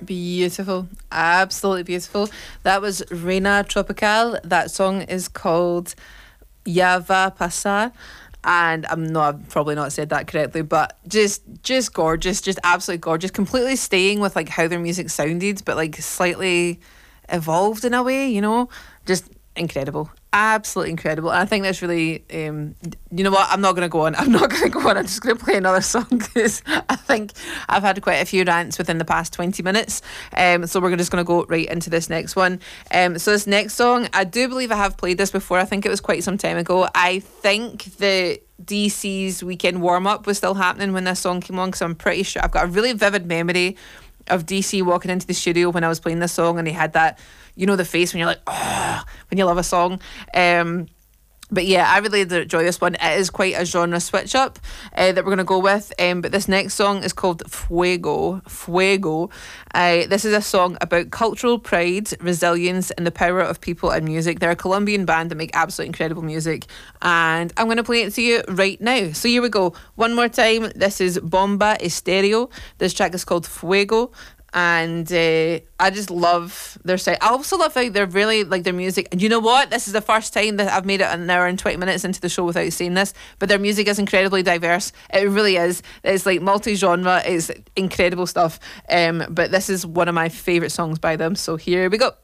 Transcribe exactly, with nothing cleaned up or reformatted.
Beautiful. Absolutely beautiful. That was Reina Tropical. That song is called Ya Va Pasar. And I'm not, I've probably not said that correctly, but just just gorgeous, just absolutely gorgeous. Completely staying with like how their music sounded, but like slightly evolved in a way, you know? Just incredible. Absolutely incredible. And I think that's really, um, you know what, I'm not going to go on. I'm not going to go on. I'm just going to play another song because I think I've had quite a few rants within the past twenty minutes. Um, so we're just going to go right into this next one. Um, so this next song, I do believe I have played this before. I think it was quite some time ago. I think the D C's weekend warm-up was still happening when this song came on, because I'm pretty sure I've got a really vivid memory of D C walking into the studio when I was playing this song, and he had that, you know, the face when you're like, oh, when you love a song. Um, but yeah, I really enjoy this one. It is quite a genre switch up uh, that we're going to go with. Um, but this next song is called Fuego. Fuego. Uh, this is a song about cultural pride, resilience, and the power of people and music. They're a Colombian band that make absolutely incredible music. And I'm going to play it to you right now. So here we go. One more time. This is Bomba Estéreo. This track is called Fuego. And uh, I just love their sound. I also love how they're really like their music. And you know what? This is the first time that I've made it an hour and twenty minutes into the show without saying this. But their music is incredibly diverse. It really is. It's like multi-genre. It's incredible stuff. Um, but this is one of my favourite songs by them. So here we go.